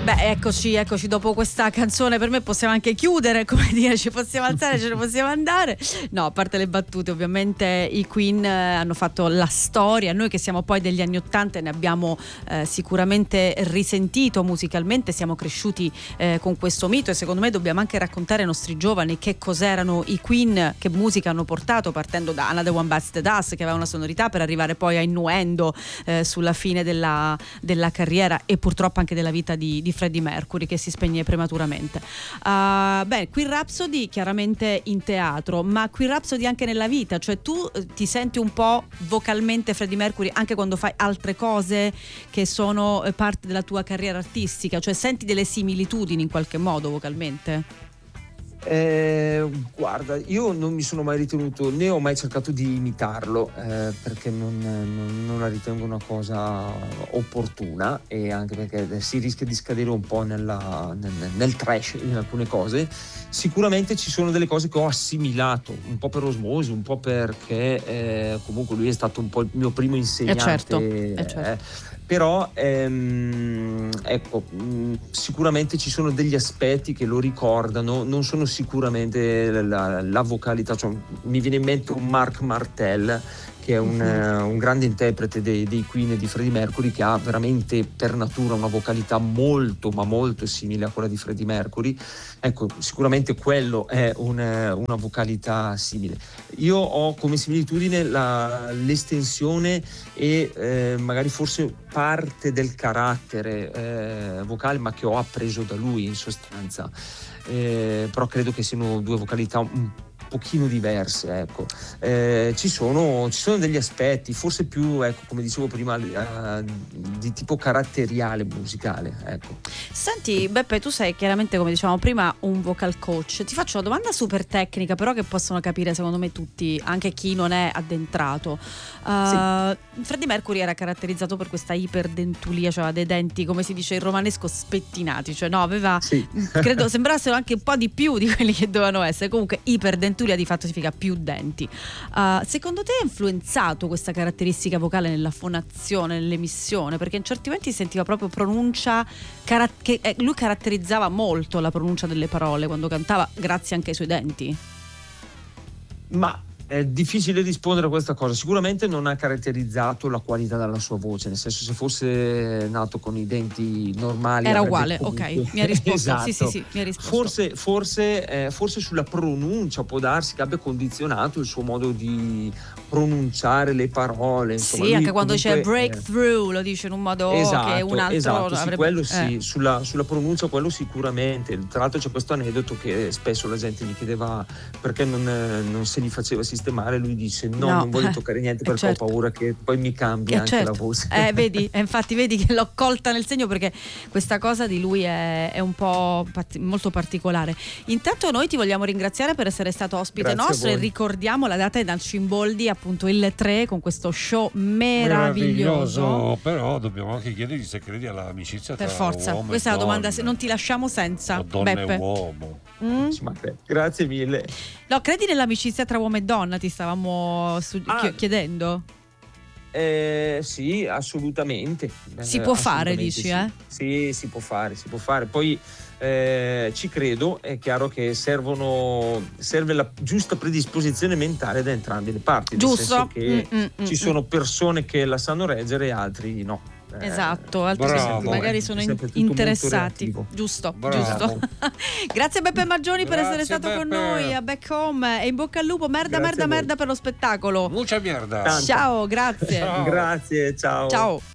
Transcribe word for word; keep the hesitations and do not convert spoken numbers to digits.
Beh, eccoci, eccoci dopo questa canzone. Per me possiamo anche chiudere, come dire, ci possiamo alzare, ce ne possiamo andare. No, a parte le battute, ovviamente i Queen hanno fatto la storia. Noi che siamo poi degli anni ottanta ne abbiamo eh, sicuramente risentito musicalmente, siamo cresciuti eh, con questo mito, e secondo me dobbiamo anche raccontare ai nostri giovani che cos'erano i Queen, che musica hanno portato, partendo da Another One Bites the Dust, che aveva una sonorità, per arrivare poi a Innuendo eh, sulla fine della, della carriera e purtroppo anche della vita di, di Freddie Mercury, che si spegne prematuramente. Uh, beh, Queen Rhapsody chiaramente in teatro, ma Queen Rhapsody anche nella vita, cioè tu eh, ti senti un po' vocalmente Freddie Mercury anche quando fai altre cose che sono eh, parte della tua carriera artistica, cioè senti delle similitudini in qualche modo vocalmente? Eh, guarda, io non mi sono mai ritenuto, né ho mai cercato di imitarlo, eh, perché non, non, non la ritengo una cosa opportuna, e anche perché si rischia di scadere un po' nella, nel, nel trash in alcune cose. Sicuramente ci sono delle cose che ho assimilato, un po' per osmosi, un po' perché eh, comunque lui è stato un po' il mio primo insegnante. Eh certo, eh certo. Eh, però ehm, ecco, mh, sicuramente ci sono degli aspetti che lo ricordano, non sono sicuramente la, la vocalità, cioè, mi viene in mente un Mark Martel, che è un, uh, un grande interprete dei, dei Queen e di Freddie Mercury, che ha veramente per natura una vocalità molto ma molto simile a quella di Freddie Mercury. Ecco, sicuramente quello è un, una vocalità simile. Io ho come similitudine la, l'estensione e eh, magari forse parte del carattere eh, vocale, ma che ho appreso da lui in sostanza. Eh, però credo che siano due vocalità un pochino diverse, ecco. Eh, ci sono ci sono degli aspetti forse più, ecco, come dicevo prima, uh, di tipo caratteriale musicale, ecco. Senti Beppe, tu sei chiaramente, come dicevamo prima, un vocal coach. Ti faccio una domanda super tecnica, però che possono capire secondo me tutti, anche chi non è addentrato. uh, sì. Freddie Mercury era caratterizzato per questa iperdentulia, cioè dei denti, come si dice in romanesco, spettinati, cioè no, aveva sì. credo sembrassero anche un po' di più di quelli che dovevano essere. Comunque iperdentulia di fatto significa più denti. Uh, secondo te è influenzato questa caratteristica vocale nella fonazione, nell'emissione? Perché in certi momenti si sentiva proprio pronuncia cara- che eh, lui caratterizzava molto la pronuncia delle parole quando cantava, grazie anche ai suoi denti. Ma è difficile rispondere a questa cosa. Sicuramente non ha caratterizzato la qualità della sua voce, nel senso, se fosse nato con i denti normali era uguale, comunque... ok, mi ha risposto. Esatto. Sì, sì, sì, mi ha risposto. Forse, forse, eh, forse sulla pronuncia può darsi che abbia condizionato il suo modo di pronunciare le parole. Insomma, sì, anche comunque, quando c'è breakthrough eh, lo dice in un modo esatto, che un altro esatto, avrebbe... sì, quello eh. sì, sulla, sulla pronuncia quello sicuramente. Tra l'altro c'è questo aneddoto che spesso la gente gli chiedeva perché non, non se li faceva sistemare, lui dice no, no non voglio toccare niente perché certo. ho paura che poi mi cambi eh, anche certo. la voce. Eh, vedi, eh, infatti vedi che l'ho colta nel segno, perché questa cosa di lui è, è un po' part- molto particolare. Intanto noi ti vogliamo ringraziare per essere stato ospite Grazie nostro, e ricordiamo la data è dal Cimboldi, appunto il tre, con questo show meraviglioso. meraviglioso. Però dobbiamo anche chiedergli se credi all'amicizia tra per forza, uomo questa e è la domanda, donna. se non ti lasciamo senza, o donna Beppe. e uomo. Mm? Grazie mille. No, credi nell'amicizia tra uomo e donna, ti stavamo su- ah, chiedendo? Eh, sì, assolutamente. Si può fare, dici, sì. eh? Sì, si può fare, si può fare. Poi eh, ci credo, è chiaro che servono serve la giusta predisposizione mentale da entrambe le parti. Giusto. Nel senso che mm, mm, ci mm, sono persone che la sanno reggere e altri no. Esatto, altri Bravo, magari eh, sono è in- tutto interessati. molto Giusto, Bravo. giusto. Grazie Beppe Maggioni per Grazie, essere stato Beppe. con noi a Back Home, e in bocca al lupo, merda, Grazie merda, a voi. merda per lo spettacolo. Mucha mierda. Tanto. Ciao, grazie. Ciao. Grazie, ciao. Ciao.